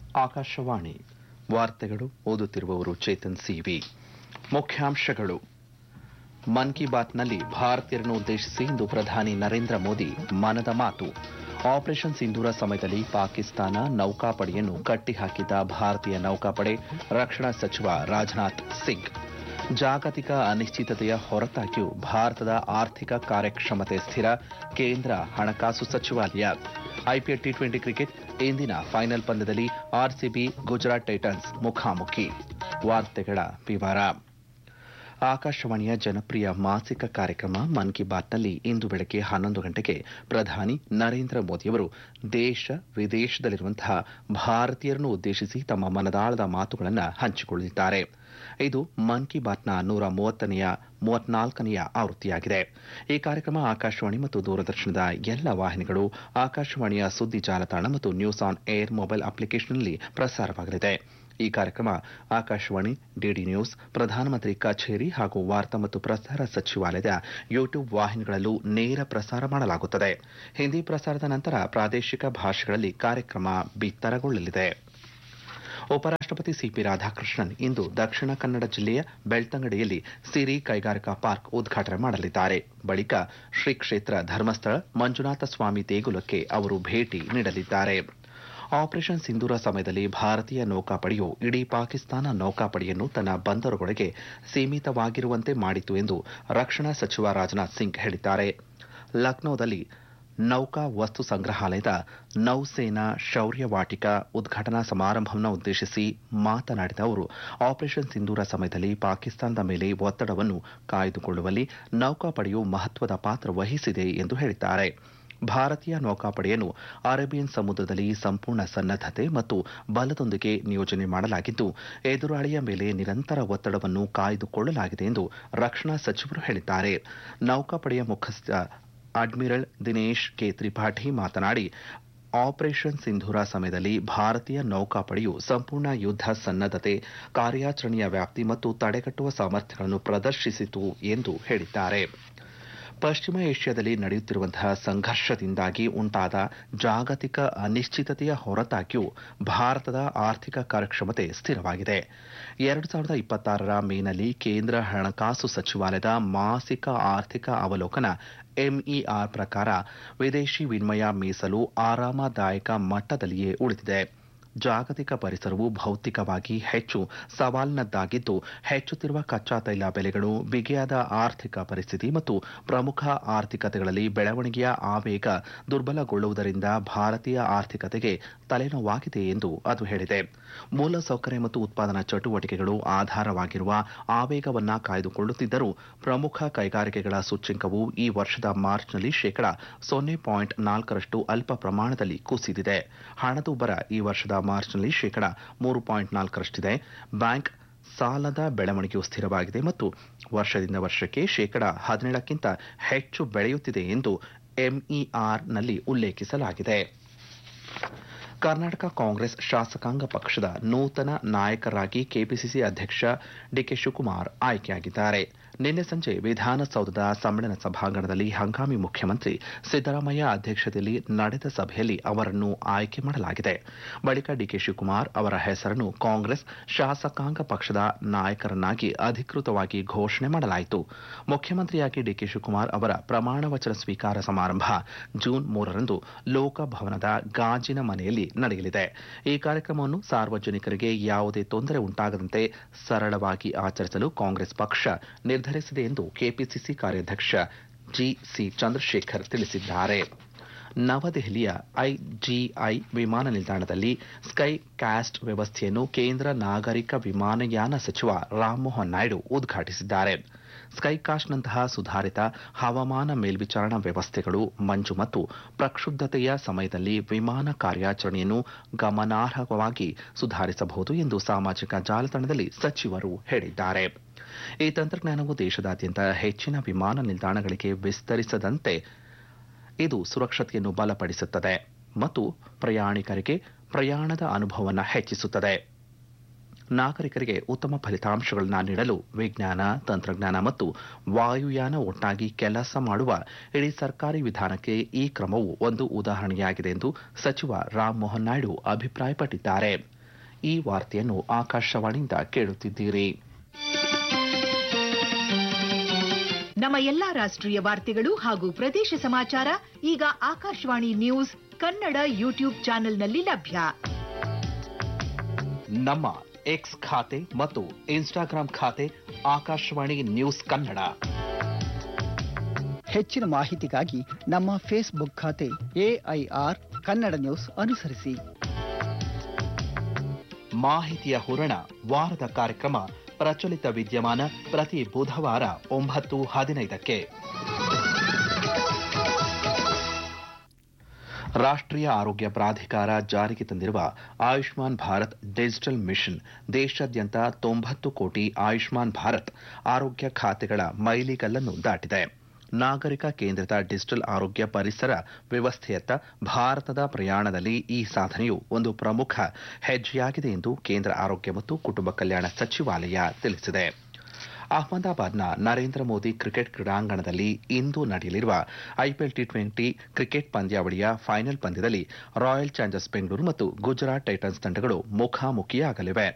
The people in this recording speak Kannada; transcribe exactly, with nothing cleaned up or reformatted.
ಆಕಾಶವಾಣಿ ವಾರ್ತೆಗಳು ಓದುತ್ತಿರುವವರು ಚೇತನ್ ಸಿವಿ. ಮುಖ್ಯಾಂಶಗಳು. ಮನ್ ಕಿ ಬಾತ್ನಲ್ಲಿ ಭಾರತೀಯರನ್ನು ಉದ್ದೇಶಿಸಿ ಇಂದು ಪ್ರಧಾನಿ ನರೇಂದ್ರ ಮೋದಿ ಮನದ ಮಾತು. ಆಪರೇಷನ್ ಸಿಂಧೂರ ಸಮಯದಲ್ಲಿ ಪಾಕಿಸ್ತಾನ ನೌಕಾಪಡೆಯನ್ನು ಕಟ್ಟಿಹಾಕಿದ್ದ ಭಾರತೀಯ ನೌಕಾಪಡೆ, ರಕ್ಷಣಾ ಸಚಿವ ರಾಜನಾಥ್ ಸಿಂಗ್. ಜಾಗತಿಕ ಅನಿಶ್ಚಿತತೆಯ ಹೊರತಾಗಿಯೂ ಭಾರತದ ಆರ್ಥಿಕ ಕಾರ್ಯಕ್ಷಮತೆ ಸ್ಥಿರ, ಕೇಂದ್ರ ಹಣಕಾಸು ಸಚಿವಾಲಯ. ಐಪಿಎಲ್ ಟಿ ಟ್ವೆಂಟಿ ಕ್ರಿಕೆಟ್ ಇಂದಿನ ಫೈನಲ್ ಪಂದ್ಯದಲ್ಲಿ ಆರ್ಸಿಬಿ ಗುಜರಾತ್ ಟೈಟನ್ಸ್ ಮುಖಾಮುಖಿ. ವಾರ್ತೆಗಳ ವಿವರ. ಆಕಾಶವಾಣಿಯ ಜನಪ್ರಿಯ ಮಾಸಿಕ ಕಾರ್ಯಕ್ರಮ ಮನ್ ಕಿ ಬಾತ್ನಲ್ಲಿ ಇಂದು ಬೆಳಗ್ಗೆ ಹನ್ನೊಂದು ಗಂಟೆಗೆ ಪ್ರಧಾನಿ ನರೇಂದ್ರ ಮೋದಿಯವರು ದೇಶ ವಿದೇಶದಲ್ಲಿರುವಂತಹ ಭಾರತೀಯರನ್ನು ಉದ್ದೇಶಿಸಿ ತಮ್ಮ ಮನದಾಳದ ಮಾತುಗಳನ್ನು ಹಂಚಿಕೊಳ್ಳಲಿದ್ದಾರೆ. ಇದು ಮನ್ ಕಿ ಬಾತ್ನ ನೂರ ಮೂವತ್ತನೆಯ ಮೂವತ್ನಾಲ್ಕನೆಯ ಆವೃತ್ತಿಯಾಗಿದೆ. ಈ ಕಾರ್ಯಕ್ರಮ ಆಕಾಶವಾಣಿ ಮತ್ತು ದೂರದರ್ಶನದ ಎಲ್ಲ ವಾಹಿನಿಗಳು, ಆಕಾಶವಾಣಿಯ ಸುದ್ದಿ ಜಾಲತಾಣ ಮತ್ತು ನ್ಯೂಸ್ ಆನ್ ಏರ್ ಮೊಬೈಲ್ ಅಪ್ಲಿಕೇಶನ್ನಲ್ಲಿ ಪ್ರಸಾರವಾಗಲಿದೆ. ಈ ಕಾರ್ಯಕ್ರಮ ಆಕಾಶವಾಣಿ, ಡಿಡಿ ನ್ಯೂಸ್, ಪ್ರಧಾನಮಂತ್ರಿ ಕಚೇರಿ ಹಾಗೂ ವಾರ್ತಾ ಮತ್ತು ಪ್ರಸಾರ ಸಚಿವಾಲಯದ ಯೂಟ್ಯೂಬ್ ವಾಹಿನಿಗಳಲ್ಲೂ ನೇರ ಪ್ರಸಾರ ಮಾಡಲಾಗುತ್ತದೆ. ಹಿಂದಿ ಪ್ರಸಾರದ ನಂತರ ಪ್ರಾದೇಶಿಕ ಭಾಷೆಗಳಲ್ಲಿ ಕಾರ್ಯಕ್ರಮ ಬಿತ್ತರಗೊಳ್ಳಲಿದೆ. ಉಪರಾಷ್ಟಪತಿ ಸಿಪಿ ರಾಧಾಕೃಷ್ಣನ್ ಇಂದು ದಕ್ಷಿಣ ಕನ್ನಡ ಜಿಲ್ಲೆಯ ಬೆಳ್ತಂಗಡಿಯಲ್ಲಿ ಸಿರಿ ಕೈಗಾರಿಕಾ ಪಾರ್ಕ್ ಉದ್ಘಾಟನೆ ಮಾಡಲಿದ್ದಾರೆ. ಬಳಿಕ ಶ್ರೀ ಕ್ಷೇತ್ರ ಧರ್ಮಸ್ಥಳ ಮಂಜುನಾಥ ಸ್ವಾಮಿ ದೇಗುಲಕ್ಕೆ ಅವರು ಭೇಟಿ ನೀಡಲಿದ್ದಾರೆ. ಆಪರೇಷನ್ ಸಿಂಧೂರ ಸಮಯದಲ್ಲಿ ಭಾರತೀಯ ನೌಕಾಪಡೆಯು ಇಡೀ ಪಾಕಿಸ್ತಾನ ನೌಕಾಪಡೆಯನ್ನು ತನ್ನ ಬಂದರುಗಳಿಗೆ ಸೀಮಿತವಾಗಿರುವಂತೆ ಮಾಡಿತು ಎಂದು ರಕ್ಷಣಾ ಸಚಿವ ರಾಜನಾಥ್ ಸಿಂಗ್ ಹೇಳಿದ್ದಾರೆ. ಲಕ್ನೋದಲ್ಲಿ ನೌಕಾ ವಸ್ತು ಸಂಗ್ರಹಾಲಯದ ನೌಸೇನಾ ಶೌರ್ಯ ವಾಟಿಕಾ ಉದ್ಘಾಟನಾ ಸಮಾರಂಭವನ್ನು ಉದ್ದೇಶಿಸಿ ಮಾತನಾಡಿದ ಅವರು, ಆಪರೇಷನ್ ಸಿಂಧೂರ ಸಮಯದಲ್ಲಿ ಪಾಕಿಸ್ತಾನದ ಮೇಲೆ ಒತ್ತಡವನ್ನು ಕಾಯ್ದುಕೊಳ್ಳುವಲ್ಲಿ ನೌಕಾಪಡೆಯು ಮಹತ್ವದ ಪಾತ್ರ ವಹಿಸಿದೆ ಎಂದು ಹೇಳಿದ್ದಾರೆ. ಭಾರತೀಯ ನೌಕಾಪಡೆಯನ್ನು ಅರೇಬಿಯನ್ ಸಮುದ್ರದಲ್ಲಿ ಸಂಪೂರ್ಣ ಸನ್ನದ್ದತೆ ಮತ್ತು ಬಲದೊಂದಿಗೆ ನಿಯೋಜನೆ ಮಾಡಲಾಗಿದ್ದು, ಎದುರಾಳಿಯ ಮೇಲೆ ನಿರಂತರ ಒತ್ತಡವನ್ನು ಕಾಯ್ದುಕೊಳ್ಳಲಾಗಿದೆ ಎಂದು ರಕ್ಷಣಾ ಸಚಿವರು ಹೇಳಿದ್ದಾರೆ. ನೌಕಾಪಡೆಯ ಮುಖ್ಯಸ್ಥ ಅಡ್ಮಿರಲ್ ದಿನೇಶ್ ಕೆ ತ್ರಿಪಾಠಿ ಮಾತನಾಡಿ, ಆಪರೇಷನ್ ಸಿಂಧೂರ ಸಮಯದಲ್ಲಿ ಭಾರತೀಯ ನೌಕಾಪಡೆಯು ಸಂಪೂರ್ಣ ಯುದ್ಧ ಸನ್ನದ್ದತೆ, ಕಾರ್ಯಾಚರಣೆಯ ವ್ಯಾಪ್ತಿ ಮತ್ತು ತಡೆಗಟ್ಟುವ ಸಾಮರ್ಥ್ಯಗಳನ್ನು ಪ್ರದರ್ಶಿಸಿತು ಎಂದು ಹೇಳಿದ್ದಾರೆ. ಪಶ್ಚಿಮ ಏಷ್ಯಾದಲ್ಲಿ ನಡೆಯುತ್ತಿರುವಂತಹ ಸಂಘರ್ಷದಿಂದಾಗಿ ಉಂಟಾದ ಜಾಗತಿಕ ಅನಿಶ್ಚಿತತೆಯ ಹೊರತಾಗಿಯೂ ಭಾರತದ ಆರ್ಥಿಕ ಕಾರ್ಯಕ್ಷಮತೆ ಸ್ಥಿರವಾಗಿದೆ. ಎರಡು ಸಾವಿರದ ಇಪ್ಪತ್ತಾರರ ಮೇನಲ್ಲಿ ಕೇಂದ್ರ ಹಣಕಾಸು ಸಚಿವಾಲಯದ ಮಾಸಿಕ ಆರ್ಥಿಕ ಅವಲೋಕನ ಎಂಇಆರ್ ಪ್ರಕಾರ ವಿದೇಶಿ ವಿನಿಮಯ ಮೀಸಲು ಆರಾಮದಾಯಕ ಮಟ್ಟದಲ್ಲಿಯೇ ಉಳಿದಿದೆ. ಜಾಗತಿಕ ಪರಿಸರವು ಭೌತಿಕವಾಗಿ ಹೆಚ್ಚು ಸವಾಲಿನದ್ದಾಗಿದ್ದು, ಹೆಚ್ಚುತ್ತಿರುವ ಕಚ್ಚಾ ತೈಲ ಬೆಲೆಗಳು, ಬಿಗಿಯಾದ ಆರ್ಥಿಕ ಪರಿಸ್ಥಿತಿ ಮತ್ತು ಪ್ರಮುಖ ಆರ್ಥಿಕತೆಗಳಲ್ಲಿ ಬೆಳವಣಿಗೆಯ ಆವೇಗ ದುರ್ಬಲಗೊಳ್ಳುವುದರಿಂದ ಭಾರತೀಯ ಆರ್ಥಿಕತೆಗೆ ತಲೆನೋವಾಗಿದೆ ಎಂದು ಅದು ಹೇಳಿದೆ. ಮೂಲಸೌಕರ್ಯ ಮತ್ತು ಉತ್ಪಾದನಾ ಚಟುವಟಿಕೆಗಳು ಆಧಾರವಾಗಿರುವ ಆವೇಗವನ್ನು ಕಾಯ್ದುಕೊಳ್ಳುತ್ತಿದ್ದರೂ ಪ್ರಮುಖ ಕೈಗಾರಿಕೆಗಳ ಸೂಚ್ಯಂಕವು ಈ ವರ್ಷದ ಮಾರ್ಚ್ನಲ್ಲಿ ಶೇಕಡಾ ಸೊನ್ನೆ ಪಾಯಿಂಟ್ ನಾಲ್ಕರಷ್ಟು ಅಲ್ಪ ಪ್ರಮಾಣದಲ್ಲಿ ಕುಸಿದಿದೆ. ಹಣದುಬ್ಬರ ಈ ವರ್ಷದ ಮಾರ್ಚ್ನಲ್ಲಿ ಶೇಕಡಾ ಮೂರು ಪಾಯಿಂಟ್ ನಾಲ್ಕರಷ್ಟಿದೆ. ಬ್ಯಾಂಕ್ ಸಾಲದ ಬೆಳವಣಿಗೆಯು ಸ್ಥಿರವಾಗಿದೆ ಮತ್ತು ವರ್ಷದಿಂದ ವರ್ಷಕ್ಕೆ ಶೇಕಡಾ ಹದಿನೇಳಕ್ಕಿಂತ ಹೆಚ್ಚು ಬೆಳೆಯುತ್ತಿದೆ ಎಂದು ಎಂಇಆರ್ನಲ್ಲಿ ಉಲ್ಲೇಖಿಸಲಾಗಿದೆ. ಕರ್ನಾಟಕ ಕಾಂಗ್ರೆಸ್ ಶಾಸಕಾಂಗ ಪಕ್ಷದ ನೂತನ ನಾಯಕರಾಗಿ ಕೆಪಿಸಿಸಿ ಅಧ್ಯಕ್ಷ ಡಿಕೆ ಶಿವಕುಮಾರ್ ಆಯ್ಕೆಯಾಗಿದ್ದಾರೆ. ನಿನ್ನೆ ಸಂಜೆ ವಿಧಾನಸೌಧದ ಸಮ್ಮೇಳನ ಸಭಾಂಗಣದಲ್ಲಿ ಹಂಗಾಮಿ ಮುಖ್ಯಮಂತ್ರಿ ಸಿದ್ದರಾಮಯ್ಯ ಅಧ್ಯಕ್ಷತೆಯಲ್ಲಿ ನಡೆದ ಸಭೆಯಲ್ಲಿ ಅವರನ್ನು ಆಯ್ಕೆ ಮಾಡಲಾಗಿದೆ. ಬಳಿಕ ಡಿಕೆ ಶಿವಕುಮಾರ್ ಅವರ ಹೆಸರನ್ನು ಕಾಂಗ್ರೆಸ್ ಶಾಸಕಾಂಗ ಪಕ್ಷದ ನಾಯಕರನ್ನಾಗಿ ಅಧಿಕೃತವಾಗಿ ಘೋಷಣೆ ಮಾಡಲಾಯಿತು. ಮುಖ್ಯಮಂತ್ರಿಯಾಗಿ ಡಿಕೆ ಶಿವಕುಮಾರ್ ಅವರ ಪ್ರಮಾಣ ವಚನ ಸ್ವೀಕಾರ ಸಮಾರಂಭ ಜೂನ್ ಮೂರರಂದು ಲೋಕಭವನದ ಗಾಜಿನ ಮನೆಯಲ್ಲಿ ನಡೆಯಲಿದೆ. ಈ ಕಾರ್ಯಕ್ರಮವನ್ನು ಸಾರ್ವಜನಿಕರಿಗೆ ಯಾವುದೇ ತೊಂದರೆ ಉಂಟಾಗದಂತೆ ಸರಳವಾಗಿ ಆಚರಿಸಲು ಕಾಂಗ್ರೆಸ್ ಪಕ್ಷ ನಿರ್ಧರಿಸಿದೆ ಎಂದು ಕೆಪಿಸಿಸಿ ಕಾರ್ಯಾಧ್ಯಕ್ಷ ಜಿಸಿ ಚಂದ್ರಶೇಖರ್ ತಿಳಿಸಿದ್ದಾರೆ. ನವದೆಹಲಿಯ ಐಜಿಐ ವಿಮಾನ ನಿಲ್ದಾಣದಲ್ಲಿ ಸ್ಕೈ ಕ್ಯಾಸ್ಟ್ ವ್ಯವಸ್ಥೆಯನ್ನು ಕೇಂದ್ರ ನಾಗರಿಕ ವಿಮಾನಯಾನ ಸಚಿವ ರಾಮಮೋಹನ್ ನಾಯ್ಡು ಉದ್ಘಾಟಿಸಿದ್ದಾರೆ. ಸ್ಕೈಕಾಸ್ಟ್ನಂತಹ ಸುಧಾರಿತ ಹವಾಮಾನ ಮೇಲ್ವಿಚಾರಣಾ ವ್ಯವಸ್ಥೆಗಳು ಮಂಜು ಮತ್ತು ಪ್ರಕ್ಷುಬ್ಧತೆಯ ಸಮಯದಲ್ಲಿ ವಿಮಾನ ಕಾರ್ಯಾಚರಣೆಯನ್ನು ಗಮನಾರ್ಹವಾಗಿ ಸುಧಾರಿಸಬಹುದು ಎಂದು ಸಾಮಾಜಿಕ ಜಾಲತಾಣದಲ್ಲಿ ಸಚಿವರು ಹೇಳಿದ್ದಾರೆ. ಈ ತಂತ್ರಜ್ಞಾನವು ದೇಶದಾದ್ಯಂತ ಹೆಚ್ಚಿನ ವಿಮಾನ ನಿಲ್ದಾಣಗಳಿಗೆ ವಿಸ್ತರಿಸದಂತೆ ಇದು ಸುರಕ್ಷತೆಯನ್ನು ಬಲಪಡಿಸುತ್ತದೆ ಮತ್ತು ಪ್ರಯಾಣಿಕರಿಗೆ ಪ್ರಯಾಣದ ಅನುಭವವನ್ನು ಹೆಚ್ಚಿಸುತ್ತದೆ. ನಾಗರಿಕರಿಗೆ ಉತ್ತಮ ಫಲಿತಾಂಶಗಳನ್ನು ನೀಡಲು ವಿಜ್ಞಾನ, ತಂತ್ರಜ್ಞಾನ ಮತ್ತು ವಾಯುಯಾನ ಒಟ್ಟಾಗಿ ಕೆಲಸ ಮಾಡುವ ಇಡೀ ಸರ್ಕಾರಿ ವಿಧಾನಕ್ಕೆ ಈ ಕ್ರಮವು ಒಂದು ಉದಾಹರಣೆಯಾಗಿದೆ ಎಂದು ಸಚಿವ ರಾಮಮೋಹನ್ ನಾಯ್ಡು ಅಭಿಪ್ರಾಯಪಟ್ಟಿದ್ದಾರೆ. ಈ ವಾರ್ತೆಯನ್ನು ಆಕಾಶವಾಣಿಯಿಂದ ಕೇಳುತ್ತಿದ್ದೀರಿ. ನಮ್ಮ ಎಲ್ಲಾ ರಾಷ್ಟ್ರೀಯ ವಾರ್ತೆಗಳು ಹಾಗೂ ಪ್ರದೇಶ ಸಮಾಚಾರ ಈಗ ಆಕಾಶವಾಣಿ ನ್ಯೂಸ್ ಕನ್ನಡ ಯೂಟ್ಯೂಬ್ ಚಾನೆಲ್ನಲ್ಲಿ ಲಭ್ಯ. ನಮ್ಮ ಎಕ್ಸ್ ಖಾತೆ ಮತ್ತು ಇನ್ಸ್ಟಾಗ್ರಾಂ ಖಾತೆ ಆಕಾಶವಾಣಿ ನ್ಯೂಸ್ ಕನ್ನಡ. ಹೆಚ್ಚಿನ ಮಾಹಿತಿಗಾಗಿ ನಮ್ಮ ಫೇಸ್ಬುಕ್ ಖಾತೆ ಎಐಆರ್ ಕನ್ನಡ ನ್ಯೂಸ್ ಅನುಸರಿಸಿ. ಮಾಹಿತಿಯ ಹೂರಣ ವಾರದ ಕಾರ್ಯಕ್ರಮ ಪ್ರಚಲಿತ ವಿದ್ಯಮಾನ ಪ್ರತಿ ಬುಧವಾರ ಒಂಬತ್ತು ಹದಿನೈದಕ್ಕೆ. ರಾಷ್ಟ್ರೀಯ ಆರೋಗ್ಯ ಪ್ರಾಧಿಕಾರ ಜಾರಿಗೆ ತಂದಿರುವ ಆಯುಷ್ಮಾನ್ ಭಾರತ್ ಡಿಜಿಟಲ್ ಮಿಷನ್ ದೇಶಾದ್ಯಂತ ತೊಂಬತ್ತು ಕೋಟಿ ಆಯುಷ್ಮಾನ್ ಭಾರತ್ ಆರೋಗ್ಯ ಖಾತೆಗಳ ಮೈಲಿಗಲ್ಲನ್ನು ದಾಟಿದೆ. ನಾಗರಿಕ ಕೇಂದ್ರಿತ ಡಿಜಿಟಲ್ ಆರೋಗ್ಯ ಪರಿಸರ ವ್ಯವಸ್ಥೆಯತ್ತ ಭಾರತದ ಪ್ರಯಾಣದಲ್ಲಿ ಈ ಸಾಧನೆಯು ಒಂದು ಪ್ರಮುಖ ಹೆಜ್ಜೆಯಾಗಿದೆ ಎಂದು ಕೇಂದ್ರ ಆರೋಗ್ಯ ಮತ್ತು ಕುಟುಂಬ ಕಲ್ಯಾಣ ಸಚಿವಾಲಯ ತಿಳಿಸಿದೆ. ಅಹಮದಾಬಾದ್ನ ನರೇಂದ್ರ ಮೋದಿ ಕ್ರಿಕೆಟ್ ಕ್ರೀಡಾಂಗಣದಲ್ಲಿ ಇಂದು ನಡೆಯಲಿರುವ ಐಪಿಎಲ್ ಟಿ ಟ್ವೆಂಟಿ ಕ್ರಿಕೆಟ್ ಪಂದ್ಯಾವಳಿಯ ಫೈನಲ್ ಪಂದ್ಯದಲ್ಲಿ ರಾಯಲ್ ಚಾಲೆಂಜರ್ಸ್ ಬೆಂಗಳೂರು ಮತ್ತು ಗುಜರಾತ್ ಟೈಟನ್ಸ್ ತಂಡಗಳು ಮುಖಾಮುಖಿಯಾಗಲಿವೆ.